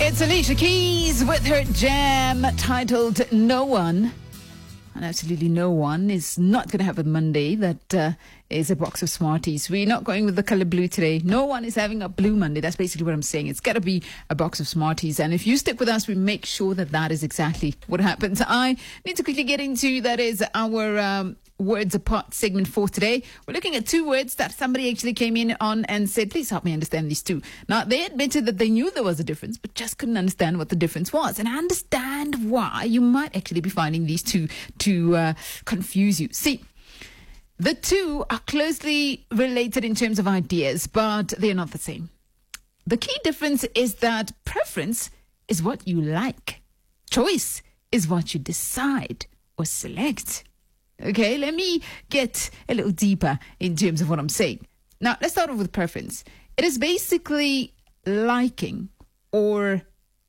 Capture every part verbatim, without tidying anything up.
It's Alicia Keys with her jam titled No One. And absolutely no one is not going to have a Monday that uh, is a box of Smarties. We're not going with the color blue today. No one is having a blue Monday. That's basically what I'm saying. It's got to be a box of Smarties. And if you stick with us, we make sure that that is exactly what happens. I need to quickly get into, that is our um, Words Apart segment for today. We're looking at two words that somebody actually came in on and said, please help me understand these two. Now, they admitted that they knew there was a difference, but just couldn't understand what the difference was. And I understand why you might actually be finding these two to uh, confuse you. See, the two are closely related in terms of ideas, but they're not the same. The key difference is that preference is what you like. Choice is what you decide or select. Okay, let me get a little deeper in terms of what I'm saying. Now, let's start off with preference. It is basically liking or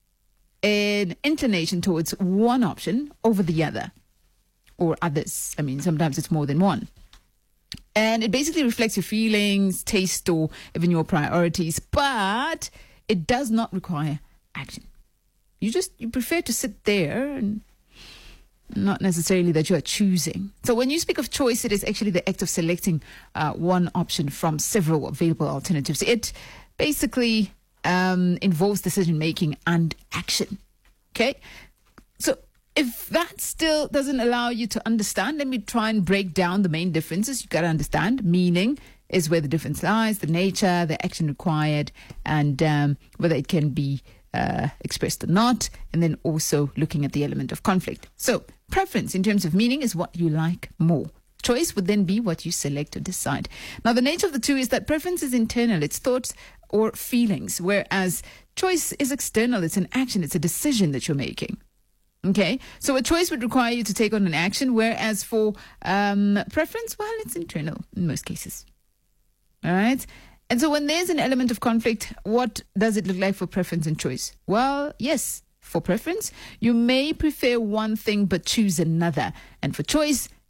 an inclination towards one option over the other, or others. I mean, sometimes it's more than one. And it basically reflects your feelings, taste, or even your priorities, but it does not require action. You just, you prefer to sit there and not necessarily that you are choosing. So when you speak of choice, it is actually the act of selecting uh, one option from several available alternatives. It basically um, involves decision-making and action. Okay? So if that still doesn't allow you to understand, let me try and break down the main differences. You've got to understand. Meaning is where the difference lies, the nature, the action required, and um, whether it can be uh, expressed or not, and then also looking at the element of conflict. So preference in terms of meaning is what you like more. Choice would then be what you select or decide. Now, the nature of the two is that preference is internal. It's thoughts or feelings, whereas choice is external. It's an action. It's a decision that you're making. Okay, so a choice would require you to take on an action, whereas for um, preference, well, it's internal in most cases. All right? And so when there's an element of conflict, what does it look like for preference and choice? Well, yes, for preference, you may prefer one thing but choose another. And for choice,